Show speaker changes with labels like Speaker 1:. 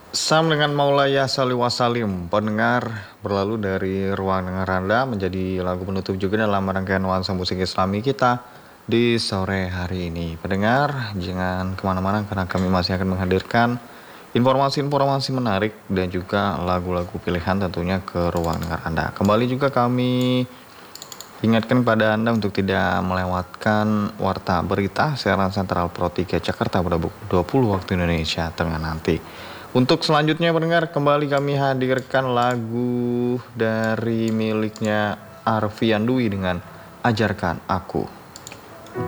Speaker 1: Sam dengan Maulaya Salih Wasalim, pendengar berlalu dari ruang dengar Anda menjadi lagu penutup juga dalam rangkaian nuansa musik Islami kita di sore hari ini. Pendengar, jangan kemana-mana karena kami masih akan menghadirkan informasi-informasi menarik dan juga lagu-lagu pilihan tentunya ke ruang dengar Anda. Kembali juga kami ingatkan pada Anda untuk tidak melewatkan warta berita siaran Sentral Pro 3 Jakarta pada pukul 20 waktu Indonesia Tengah nanti. Untuk selanjutnya pendengar, kembali kami hadirkan lagu dari miliknya Arfian Dwi dengan Ajarkan Aku.